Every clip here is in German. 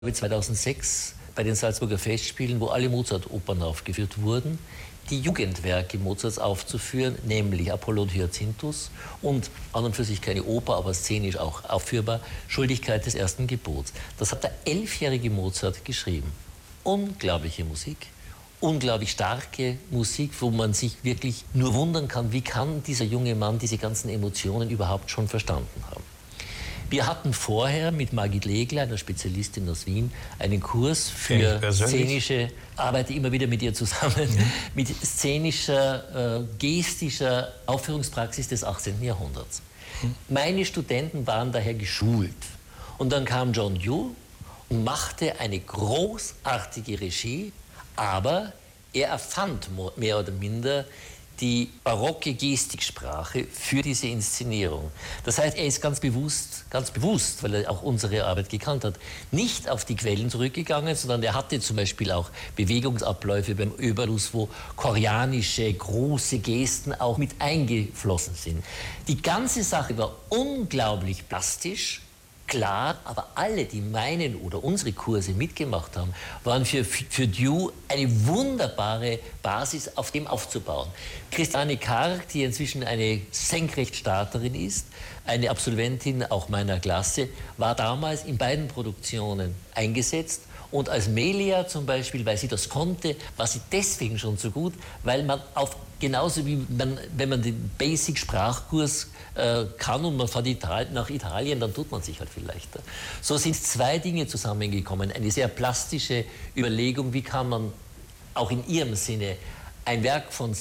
2006 bei den Salzburger Festspielen, wo alle Mozart-Opern aufgeführt wurden, die Jugendwerke Mozarts aufzuführen, nämlich Apollo und Hyacinthus und an und für sich keine Oper, aber szenisch auch aufführbar, Schuldigkeit des ersten Gebots. Das hat der 11-jährige Mozart geschrieben. Unglaubliche Musik, unglaublich starke Musik, wo man sich wirklich nur wundern kann, wie kann dieser junge Mann diese ganzen Emotionen überhaupt schon verstanden haben. Wir hatten vorher mit Margit Legler, einer Spezialistin aus Wien, einen Kurs für szenische, arbeite immer wieder mit ihr zusammen, mit szenischer, gestischer Aufführungspraxis des 18. Jahrhunderts. Meine Studenten waren daher geschult. Und dann kam John Dewey und machte eine großartige Regie, aber er erfand mehr oder minder die barocke Gestiksprache für diese Inszenierung. Das heißt, er ist ganz bewusst, weil er auch unsere Arbeit gekannt hat, nicht auf die Quellen zurückgegangen, sondern er hatte zum Beispiel auch Bewegungsabläufe beim Oeberus, wo koreanische große Gesten auch mit eingeflossen sind. Die ganze Sache war unglaublich plastisch, klar, aber alle, die meinen oder unsere Kurse mitgemacht haben, waren für Dewey eine wunderbare Basis, auf dem aufzubauen. Christiane Karg, die inzwischen eine Senkrechtstarterin ist, eine Absolventin auch meiner Klasse, war damals in beiden Produktionen eingesetzt. Und als Melia zum Beispiel, weil sie das konnte, war sie deswegen schon so gut, weil man genauso wie wenn man den Basic-Sprachkurs kann und man fährt nach Italien, dann tut man sich halt viel leichter. So sind zwei Dinge zusammengekommen. Eine sehr plastische Überlegung, wie kann man auch in ihrem Sinne ein Werk von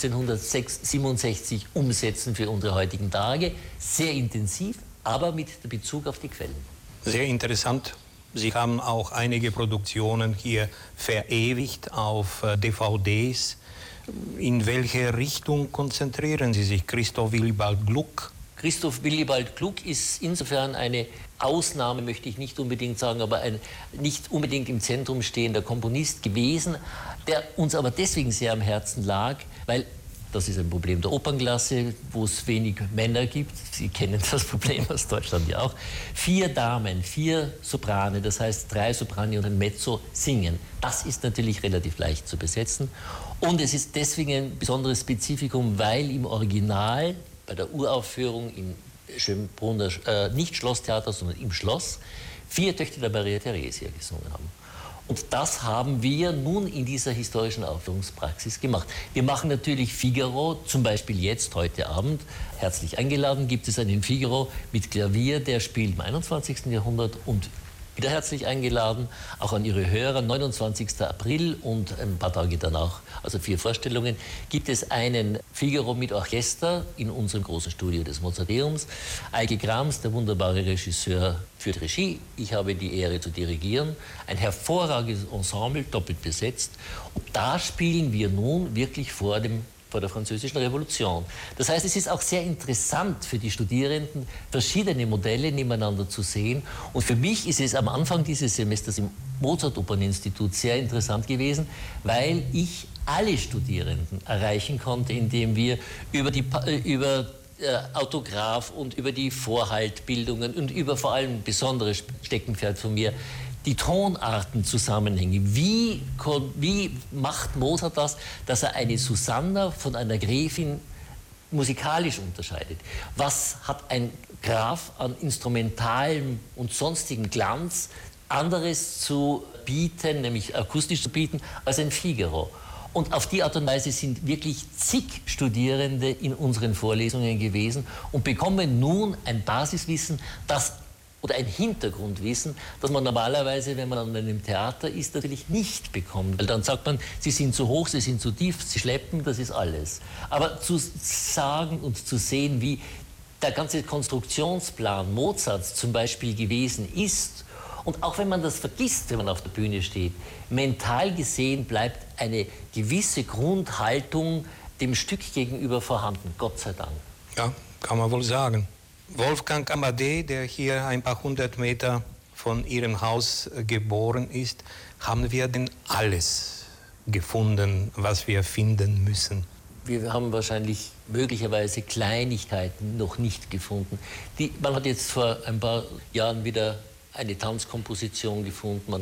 1767 umsetzen für unsere heutigen Tage. Sehr intensiv, aber mit Bezug auf die Quellen. Sehr interessant. Sie haben auch einige Produktionen hier verewigt auf DVDs. In welche Richtung konzentrieren Sie sich? Christoph Willibald Gluck? Christoph Willibald Gluck ist insofern eine Ausnahme, möchte ich nicht unbedingt sagen, aber ein nicht unbedingt im Zentrum stehender Komponist gewesen, der uns aber deswegen sehr am Herzen lag, weil das ist ein Problem der Opernklasse, wo es wenig Männer gibt. Sie kennen das Problem aus Deutschland ja auch. 4 Damen, 4 Soprane, das heißt 3 Soprani und ein Mezzo singen. Das ist natürlich relativ leicht zu besetzen. Und es ist deswegen ein besonderes Spezifikum, weil im Original, bei der Uraufführung im Schönbrunner, nicht Schlosstheater, sondern im Schloss, 4 Töchter der Maria Theresia gesungen haben. Und das haben wir nun in dieser historischen Aufführungspraxis gemacht. Wir machen natürlich Figaro, zum Beispiel jetzt, heute Abend, herzlich eingeladen, gibt es einen Figaro mit Klavier, der spielt im 21. Jahrhundert und wieder herzlich eingeladen, auch an Ihre Hörer, 29. April und ein paar Tage danach, also 4 Vorstellungen, gibt es einen Figaro mit Orchester in unserem großen Studio des Mozarteums. Eike Grams, der wunderbare Regisseur, führt Regie. Ich habe die Ehre zu dirigieren. Ein hervorragendes Ensemble, doppelt besetzt. Und da spielen wir nun wirklich vor der Französischen Revolution. Das heißt, es ist auch sehr interessant für die Studierenden, verschiedene Modelle nebeneinander zu sehen. Und für mich ist es am Anfang dieses Semesters im Mozart-Operninstitut sehr interessant gewesen, weil ich alle Studierenden erreichen konnte, indem wir über Autograph und über die Vorhaltbildungen und über vor allem ein besonderes Steckenpferd von mir, die Tonarten zusammenhängen. Wie macht Mozart das, dass er eine Susanna von einer Gräfin musikalisch unterscheidet? Was hat ein Graf an instrumentalem und sonstigem Glanz anderes zu bieten, nämlich akustisch zu bieten, als ein Figaro? Und auf die Art und Weise sind wirklich zig Studierende in unseren Vorlesungen gewesen und bekommen nun ein Basiswissen, oder ein Hintergrundwissen, das man normalerweise, wenn man an einem Theater ist, natürlich nicht bekommt. Weil dann sagt man, sie sind zu hoch, sie sind zu tief, sie schleppen, das ist alles. Aber zu sagen und zu sehen, wie der ganze Konstruktionsplan Mozarts zum Beispiel gewesen ist, und auch wenn man das vergisst, wenn man auf der Bühne steht, mental gesehen bleibt eine gewisse Grundhaltung dem Stück gegenüber vorhanden, Gott sei Dank. Ja, kann man wohl sagen. Wolfgang Amadé, der hier ein paar 100 Meter von Ihrem Haus geboren ist, haben wir denn alles gefunden, was wir finden müssen? Wir haben wahrscheinlich möglicherweise Kleinigkeiten noch nicht gefunden. Man hat jetzt vor ein paar Jahren wieder eine Tanzkomposition gefunden.